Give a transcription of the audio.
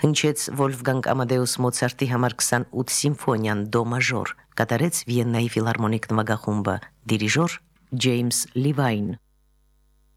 Հնչեց Վոլֆգանգ Ամադեուս Մոցարտի համար 28 սիմֆոնիան դո մաժոր, կատարեց Վիեննայի ֆիլհարմոնիկ նվագախումբը, դիրիժոր Ջեյմս Լիվայն։